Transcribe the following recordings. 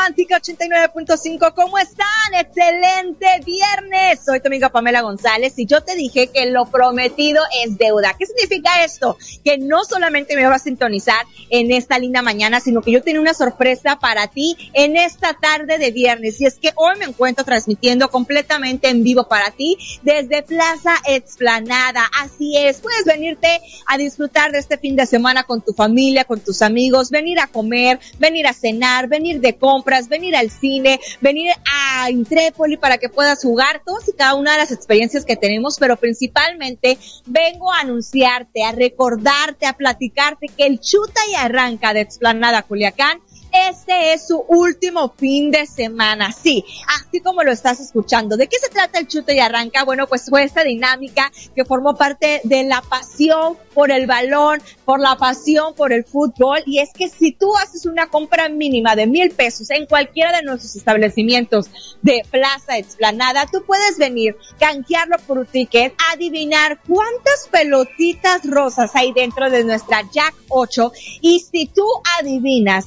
Romántica 89.5, ¿cómo están? Excelente viernes. Soy tu amiga Pamela González y yo te dije que lo prometido es deuda. ¿Qué significa esto? Que no solamente me vas a sintonizar en esta linda mañana, sino que yo tengo una sorpresa para ti en esta tarde de viernes. Y es que hoy me encuentro transmitiendo completamente en vivo para ti desde Plaza Explanada. Así es, puedes venirte a disfrutar de este fin de semana con tu familia, con tus amigos, venir a comer, venir a cenar, venir de compras, venir al cine, venir a Intrépoli para que puedas jugar todas y cada una de las experiencias que tenemos, pero principalmente vengo a anunciarte, a recordarte, a platicarte que el Chuta y Arranca de Explanada Culiacán, este es su último fin de semana, sí, así como lo estás escuchando. ¿De qué se trata el Chuta y Arranca? Bueno, pues fue esta dinámica que formó parte de la pasión por el balón, por la pasión por el fútbol, y es que si tú haces una compra mínima de 1,000 pesos en cualquiera de nuestros establecimientos de Plaza Explanada, tú puedes venir, canjearlo por un ticket, adivinar cuántas pelotitas rosas hay dentro de nuestra Jack 8, y si tú adivinas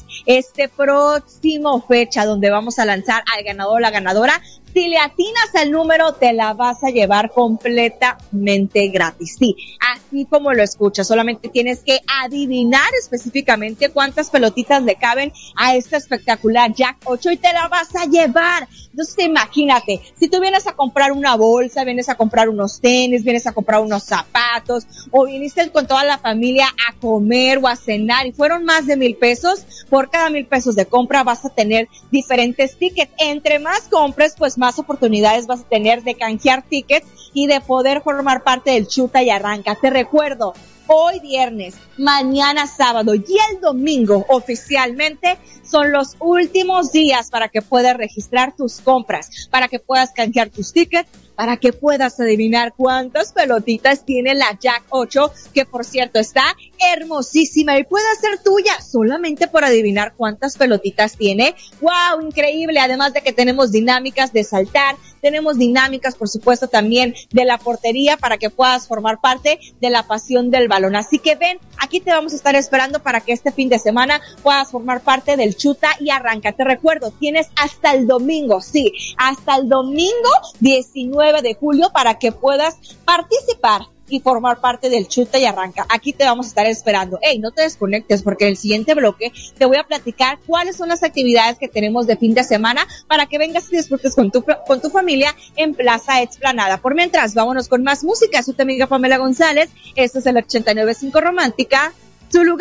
próximo fecha donde vamos a lanzar al ganador o la ganadora, si le atinas al número, te la vas a llevar completamente gratis. Sí, así como lo escuchas, solamente tienes que adivinar específicamente cuántas pelotitas le caben a esta espectacular Jack 8 y te la vas a llevar. Entonces, imagínate, si tú vienes a comprar una bolsa, vienes a comprar unos tenis, vienes a comprar unos zapatos, o viniste con toda la familia a comer o a cenar y fueron más de 1,000 pesos, por cada 1,000 pesos de compra vas a tener diferentes tickets. Entre más compres, pues más oportunidades vas a tener de canjear tickets y de poder formar parte del Chuta y Arranca. Te recuerdo, hoy viernes, mañana sábado y el domingo oficialmente son los últimos días para que puedas registrar tus compras, para que puedas canjear tus tickets, para que puedas adivinar cuántas pelotitas tiene la Jack 8, que por cierto está hermosísima y puede ser tuya solamente por adivinar cuántas pelotitas tiene. ¡Wow! Increíble. Además de que tenemos dinámicas de saltar, tenemos dinámicas, por supuesto, también de la portería para que puedas formar parte de la pasión del balón. Así que ven, aquí te vamos a estar esperando para que este fin de semana puedas formar parte del Chuta y Arranca. Te recuerdo, tienes hasta el domingo, sí, hasta el domingo 19 de julio para que puedas participar y formar parte del Chuta y Arranca. Aquí te vamos a estar esperando. Hey, no te desconectes porque en el siguiente bloque te voy a platicar cuáles son las actividades que tenemos de fin de semana para que vengas y disfrutes con tu familia en Plaza Explanada. Por mientras, vámonos con más música. Soy tu amiga Pamela González. Esto es el 89.5 Romántica, tu lugar.